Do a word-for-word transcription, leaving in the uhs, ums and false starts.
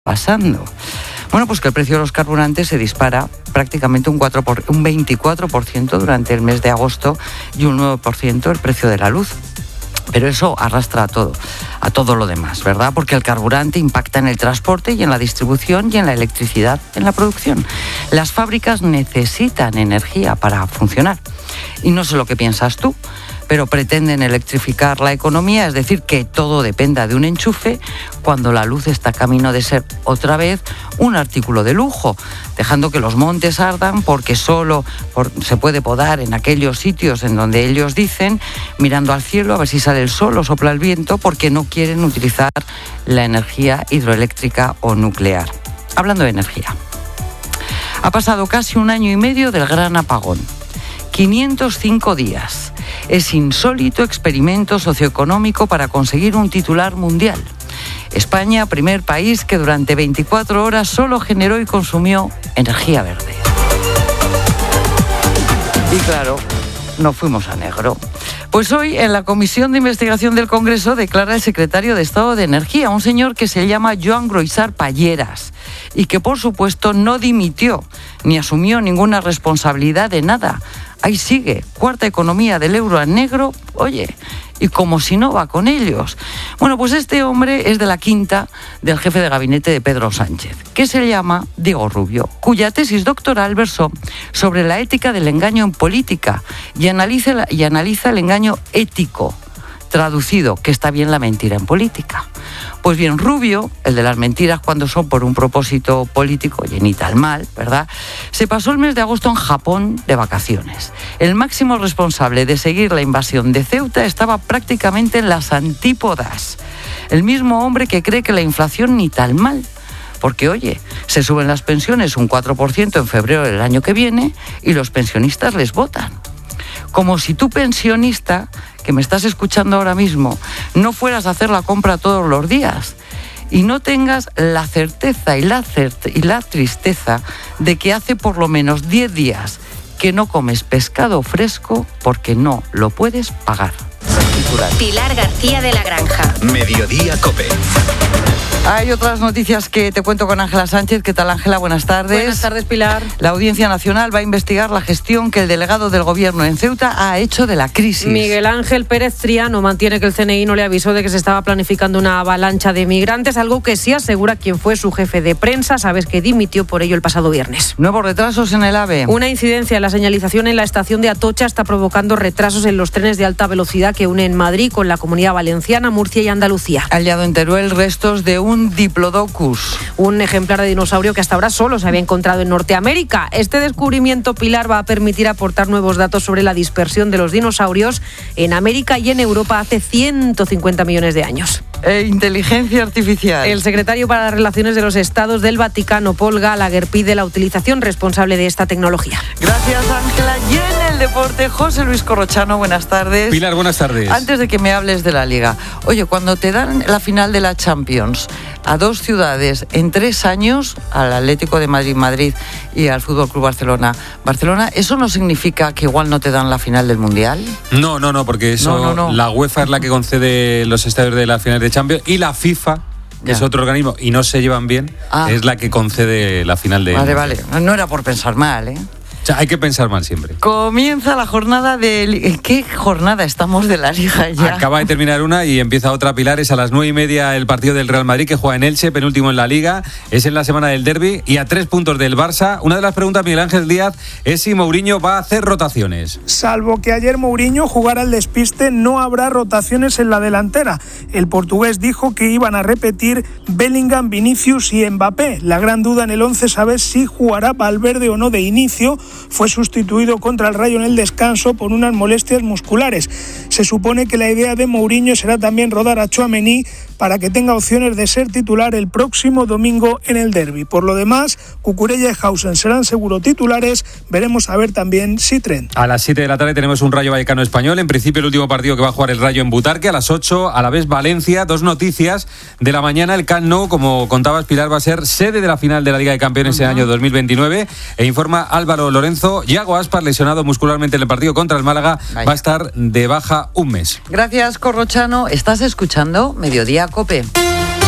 pasando? Bueno, pues que el precio de los carburantes se dispara prácticamente un, cuatro por, un veinticuatro por ciento durante el mes de agosto y un nueve por ciento el precio de la luz. Pero eso arrastra a todo, a todo lo demás, ¿verdad? Porque el carburante impacta en el transporte y en la distribución y en la electricidad, en la producción. Las fábricas necesitan energía para funcionar. Y no sé lo que piensas tú, pero pretenden electrificar la economía, es decir, que todo dependa de un enchufe, cuando la luz está camino de ser otra vez un artículo de lujo, dejando que los montes ardan porque solo por, se puede podar en aquellos sitios en donde ellos dicen, mirando al cielo a ver si sale el sol o sopla el viento, porque no quieren utilizar la energía hidroeléctrica o nuclear. Hablando de energía, ha pasado casi un año y medio del gran apagón, quinientos cinco días. Es insólito experimento socioeconómico para conseguir un titular mundial. España, primer país que durante veinticuatro horas solo generó y consumió energía verde. Y claro, no fuimos a negro. Pues hoy en la Comisión de Investigación del Congreso declara el secretario de Estado de Energía, un señor que se llama Joan Groisar Palleras, y que por supuesto no dimitió ni asumió ninguna responsabilidad de nada. Ahí sigue, cuarta economía del euro en negro, oye, y como si no va con ellos. Bueno, pues este hombre es de la quinta del jefe de gabinete de Pedro Sánchez, que se llama Diego Rubio, cuya tesis doctoral versó sobre la ética del engaño en política y analiza, y analiza el engaño ético, traducido, que está bien la mentira en política. Pues bien, Rubio, el de las mentiras cuando son por un propósito político, oye, ni tal mal, ¿verdad?, se pasó el mes de agosto en Japón de vacaciones. El máximo responsable de seguir la invasión de Ceuta estaba prácticamente en las antípodas. El mismo hombre que cree que la inflación ni tal mal. Porque, oye, se suben las pensiones un cuatro por ciento en febrero del año que viene y los pensionistas les votan. Como si tú, pensionista, que me estás escuchando ahora mismo, no fueras a hacer la compra todos los días y no tengas la certeza y la, cert- y la tristeza de que hace por lo menos diez días que no comes pescado fresco porque no lo puedes pagar. Pilar García de la Granja. Mediodía COPE. Hay otras noticias que te cuento con Ángela Sánchez. ¿Qué tal, Ángela? Buenas tardes. Buenas tardes, Pilar. La Audiencia Nacional va a investigar la gestión que el delegado del Gobierno en Ceuta ha hecho de la crisis. Miguel Ángel Pérez Triano mantiene que el C N I no le avisó de que se estaba planificando una avalancha de migrantes, algo que sí asegura quien fue su jefe de prensa, sabes que dimitió por ello el pasado viernes. Nuevos retrasos en el AVE. Una incidencia en la señalización en la estación de Atocha está provocando retrasos en los trenes de alta velocidad que unen Madrid con la Comunidad Valenciana, Murcia y Andalucía. Hallado en Teruel restos de un un Diplodocus. Un ejemplar de dinosaurio que hasta ahora solo se había encontrado en Norteamérica. Este descubrimiento, Pilar, va a permitir aportar nuevos datos sobre la dispersión de los dinosaurios en América y en Europa hace ciento cincuenta millones de años. E inteligencia artificial. El secretario para las Relaciones de los Estados del Vaticano, Paul Gallagher, pide la utilización responsable de esta tecnología. Gracias, Ángela. Y en el deporte, José Luis Corrochano, buenas tardes. Pilar, buenas tardes. Antes de que me hables de la Liga, oye, cuando te dan la final de la Champions a dos ciudades en tres años, al Atlético de Madrid, Madrid y al Fútbol Club Barcelona, Barcelona, ¿eso no significa que igual no te dan la final del Mundial? No, no, no, porque eso, no, no, no. la UEFA es la que concede los estadios de las finales de Champions y la FIFA, que ya. es otro organismo y no se llevan bien, ah. es la que concede la final de... Vale, vale, no era por pensar mal, ¿eh? O sea, hay que pensar mal siempre. Comienza la jornada de... ¿Qué jornada estamos de la Liga ya? Acaba de terminar una y empieza otra, Pilar. Es a las nueve y media el partido del Real Madrid, que juega en Elche, penúltimo en la Liga. Es en la semana del derbi y a tres puntos del Barça. Una de las preguntas, Miguel Ángel Díaz, es si Mourinho va a hacer rotaciones. Salvo que ayer Mourinho jugara al despiste, no habrá rotaciones en la delantera. El portugués dijo que iban a repetir Bellingham, Vinicius y Mbappé. La gran duda en el once es saber si jugará Valverde o no de inicio. Fue sustituido contra el Rayo en el descanso por unas molestias musculares. Se supone que la idea de Mourinho será también rodar a Tchouaméni para que tenga opciones de ser titular el próximo domingo en el derbi. Por lo demás, Cucurella y Hausen serán seguro titulares. Veremos a ver también si Trent. A las siete de la tarde tenemos un Rayo Vallecano Español. En principio el último partido que va a jugar el Rayo en Butarque. A las ocho, a la vez Valencia. Dos noticias de la mañana. El Camp Nou, como contabas, Pilar, va a ser sede de la final de la Liga de Campeones uh-huh. en el año dos mil veintinueve. E informa Álvaro Lorenzo, Yago Aspas, lesionado muscularmente en el partido contra el Málaga, Vaya. va a estar de baja un mes. Gracias, Corrochano. ¿Estás escuchando Mediodía COPE?